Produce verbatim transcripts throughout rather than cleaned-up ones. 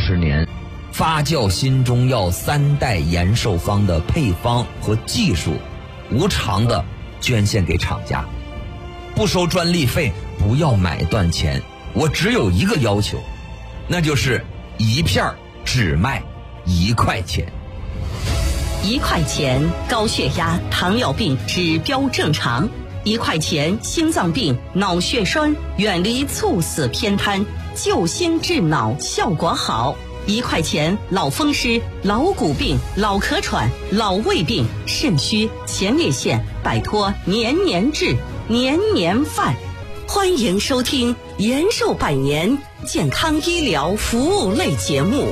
十年，发酵新中药三代延寿方的配方和技术，无偿的捐献给厂家，不收专利费，不要买断钱。我只有一个要求，那就是一片只卖一块钱。 一块钱高血压、糖尿病指标正常；一块钱心脏病、脑血栓远离猝死偏瘫，救心治脑效果好；一块钱老风湿、老骨病、老咳喘、老胃病、肾虚、前列腺，摆脱年年治、年年犯。欢迎收听延寿百年健康医疗服务类节目。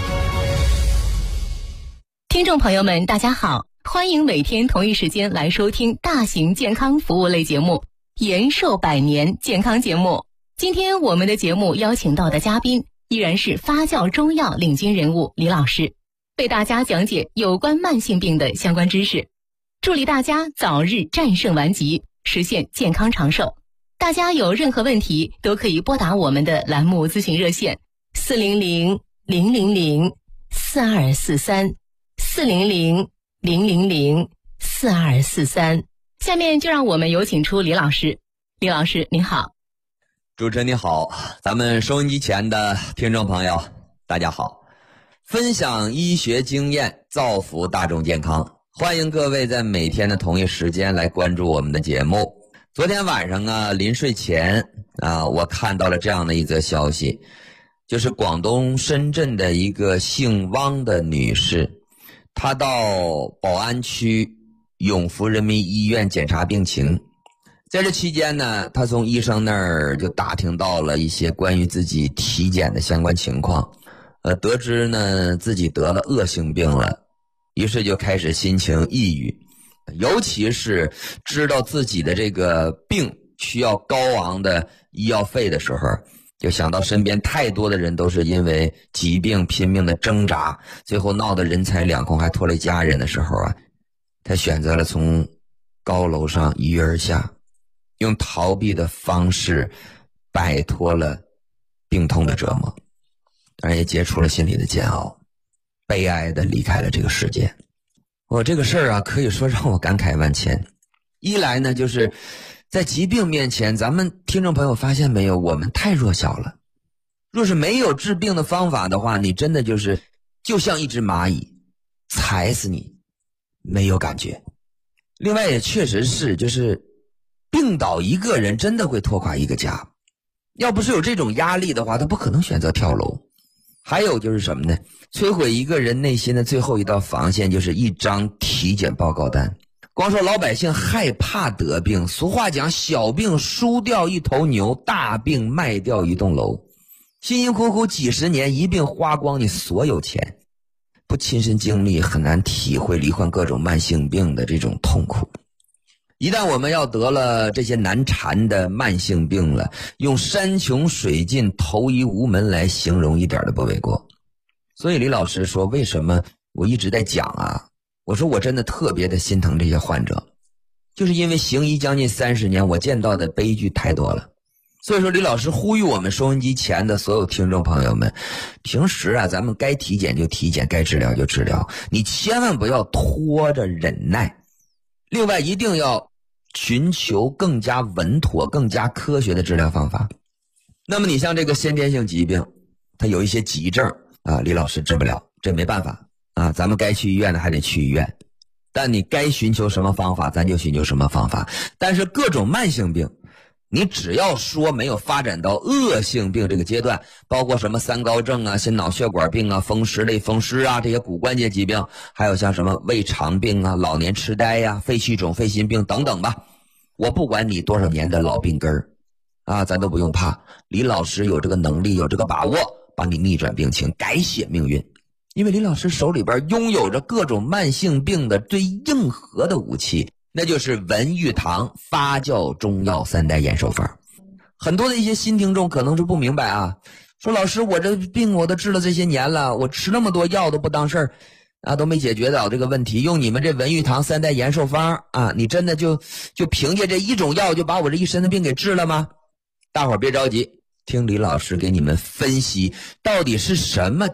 听众朋友们，大家好，欢迎每天同一时间来收听大型健康服务类节目延寿百年健康节目。今天我们的节目邀请到的嘉宾依然是发酵中药领军人物李老师，为大家讲解有关慢性病的相关知识，助力大家早日战胜顽疾，实现健康长寿。大家有任何问题都可以拨打我们的栏目咨询热线四零零零零零四二四三四零零零零零四二四三。下面就让我们有请出李老师。李老师您好。 主持人你好，咱们收音机前的听众朋友大家好，分享医学经验，造福大众健康，欢迎各位在每天的同一时间来关注我们的节目。昨天晚上啊，临睡前啊，我看到了这样的一则消息，就是广东深圳的一个姓汪的女士，她到宝安区永福人民医院检查病情。在这期间呢，她从医生那儿就打听到了一些关于自己体检的相关情况，呃，得知呢自己得了恶性病了，于是就开始心情抑郁。尤其是知道自己的这个病需要高昂的医药费的时候，就想到身边太多的人都是因为疾病拼命的挣扎，最后闹得人财两空还拖累家人的时候啊，他选择了从高楼上一跃而下，用逃避的方式摆脱了病痛的折磨，当然也解除了心理的煎熬，悲哀的离开了这个世界。我这个事儿啊，可以说让我感慨万千。一来呢，就是在疾病面前，咱们听众朋友发现没有，我们太弱小了。若是没有治病的方法的话，你真的就是就像一只蚂蚁，踩死你没有感觉。另外也确实是，就是病倒一个人真的会拖垮一个家，要不是有这种压力的话，他不可能选择跳楼。还有就是什么呢？摧毁一个人内心的最后一道防线，就是一张体检报告单。光说老百姓害怕得病，俗话讲小病输掉一头牛，大病卖掉一栋楼。辛辛苦苦几十年，一病花光你所有钱，不亲身经历很难体会罹患各种慢性病的这种痛苦。一旦我们要得了这些难缠的慢性病了，用山穷水尽投医无门来形容一点都不为过。所以李老师说，为什么我一直在讲啊，我说我真的特别的心疼这些患者，就是因为行医将近三十年，我见到的悲剧太多了。所以说李老师呼吁我们收音机前的所有听众朋友们，平时啊咱们该体检就体检，该治疗就治疗，你千万不要拖着忍耐。另外一定要寻求更加稳妥更加科学的治疗方法。那么你像这个先天性疾病，它有一些急症啊，李老师治不了，这没办法啊，咱们该去医院的还得去医院，但你该寻求什么方法咱就寻求什么方法。但是各种慢性病，你只要说没有发展到恶性病这个阶段，包括什么三高症啊、心脑血管病啊、风湿类风湿啊，这些骨关节疾病，还有像什么胃肠病啊、老年痴呆呀、啊、肺气肿、肺心病等等吧，我不管你多少年的老病根儿啊，咱都不用怕，李老师有这个能力有这个把握帮你逆转病情，改写命运。因为李老师手里边拥有着各种慢性病的最硬核的武器，那就是文玉堂发酵中药三代延寿方。很多的一些新听众可能是不明白啊，说老师我这病我都治了这些年了，我吃那么多药都不当事儿啊，都没解决到这个问题，用你们这文玉堂三代延寿方啊，你真的就就凭借这一种药就把我这一身的病给治了吗？大伙儿别着急，听李老师给你们分析到底是什么